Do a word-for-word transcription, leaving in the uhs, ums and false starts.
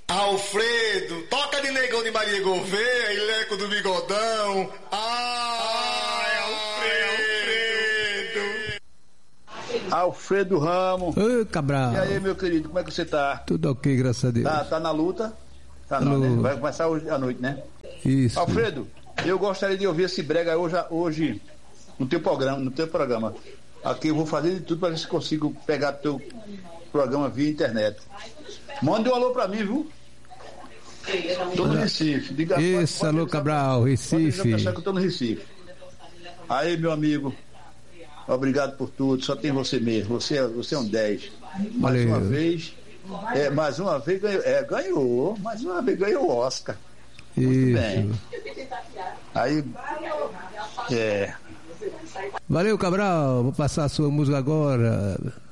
Alfredo, toca de Negão de Maria Gouveia e Leco do Bigodão. Ai, Alfredo. Alfredo Ramos. Ô, Cabral. E aí, meu querido, como é que você tá? Tudo ok, graças a Deus. Tá, tá na luta? Tá não, né? Vai começar hoje à noite, né? Isso. Alfredo, eu gostaria de ouvir esse brega hoje, hoje no teu programa, no teu programa. Aqui eu vou fazer de tudo para ver se consigo pegar teu programa via internet. Manda um alô pra mim, viu? Tô no Recife. Diga, Isso, pode, alô, pode, Cabral, Recife. Pode que eu tô no Recife. Aí, meu amigo, obrigado por tudo. Só tem você mesmo. Você, você é um dez. Mais Valeu. uma vez, é, mais uma vez ganhou, é, ganhou. Mais uma vez ganhou o Oscar. Muito Isso. bem. Aí, é. Valeu, Cabral. Vou passar a sua música agora.